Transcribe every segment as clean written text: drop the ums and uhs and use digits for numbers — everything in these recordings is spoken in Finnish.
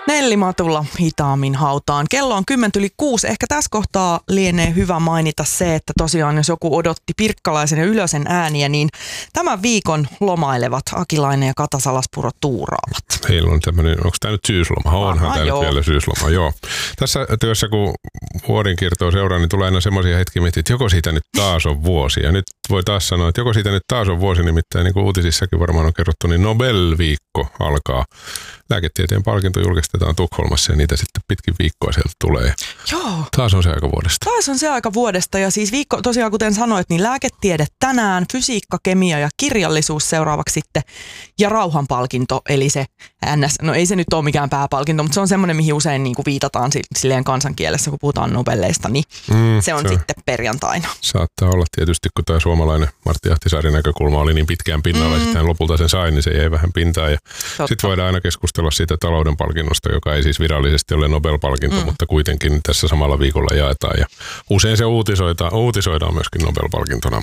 Nellimatulla hitaammin hautaan. Kello on 6:10. Ehkä tässä kohtaa lienee hyvä mainita se, että tosiaan jos joku odotti Pirkkalaisen ja Ylösen ääniä, niin tämän viikon lomailevat Akilainen ja Kata Salaspuro tuuraavat. Heillä on tämmöinen, onko tämä nyt syysloma? Onhan tämä nyt vielä syysloma, joo. Tässä työssä kun vuodenkiertoa seuraa, niin tulee aina semmoisia hetkiä, että joko siitä nyt taas on vuosi. Ja nyt voi taas sanoa, että joko siitä nyt taas on vuosi, nimittäin niin kuin uutisissakin varmaan on kerrottu, niin Nobel-viikko alkaa. Lääketieteen palkinto julkistetaan Tukholmassa ja niitä sitten pitkin viikkoa sieltä tulee. Joo. Taas on se aika vuodesta. Taas on se aika vuodesta ja siis viikko, tosiaan kuten sanoit, niin lääketiede tänään, fysiikka, kemia ja kirjallisuus seuraavaksi sitten ja rauhanpalkinto, eli se NS, no ei se nyt ole mikään pääpalkinto, mutta se on semmoinen, mihin usein niin kuin viitataan silleen kansankielessä, kun puhutaan Nobelleista, niin se on sitten perjantaina. Saattaa olla tietysti, kun tämä suomalainen Martti Ahtisaaren näkökulma oli niin pitkään pinnalla, ja sitten lopulta sen sai, niin se jäi vähän pintaan ja sitten voidaan aina keskustella siitä talouden palkinnosta, joka ei siis virallisesti ole Nobel-palkinto, mutta kuitenkin tässä samalla viikolla jaetaan. Ja usein se uutisoidaan myöskin Nobel-palkintona,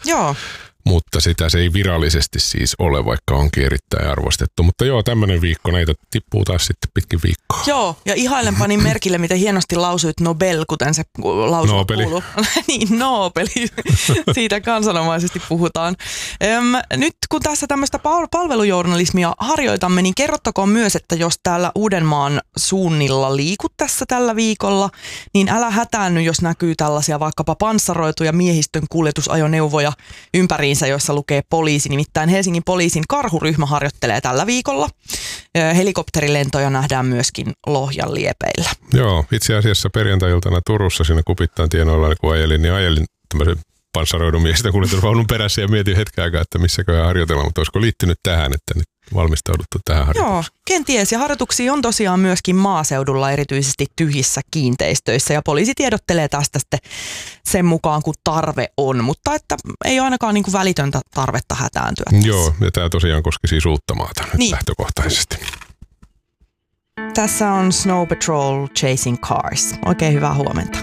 mutta sitä se ei virallisesti siis ole, vaikka onkin erittäin arvostettu. Mutta joo, tämmöinen viikko, näitä tippuu taas sitten pitkin viikkoa. Joo, ja ihailen panin merkille, miten hienosti lausuit Nobel, kuten se lausuma kuuluu. Niin, Nobeli. Siitä kansanomaisesti puhutaan. Nyt kun tässä tämmöistä palvelujournalismia harjoitamme, niin kerrottakoon myös, että jos täällä Uudenmaan suunnilla liikut tässä tällä viikolla, niin älä hätäänny, jos näkyy tällaisia vaikkapa panssaroituja miehistön kuljetusajoneuvoja ympäriinsä, joissa lukee poliisi. Nimittäin Helsingin poliisin karhuryhmä harjoittelee tällä viikolla. Helikopterilentoja nähdään myöskin Lohjan liepeillä. Joo, itse asiassa perjantai-iltana Turussa siinä Kupittaan tienoilla, kun ajelin tämmöisen panssaroidun miehistä kuljetusvaunun perässä ja mietin hetken aikaa, että missäköhän harjoitellaan, mutta olisiko liittynyt tähän, että nyt valmistauduttu tähän harjoitukseen? Joo, kenties. Ja harjoituksia on tosiaan myöskin maaseudulla, erityisesti tyhjissä kiinteistöissä. Ja poliisi tiedottelee tästä sitten sen mukaan, kun tarve on. Mutta että ei ole ainakaan niin kuin välitöntä tarvetta hätääntyä tässä. Joo, ja tämä tosiaan koski siis Uuttamaata nyt lähtökohtaisesti. Tässä on Snow Patrol Chasing Cars. Oikein hyvää huomenta.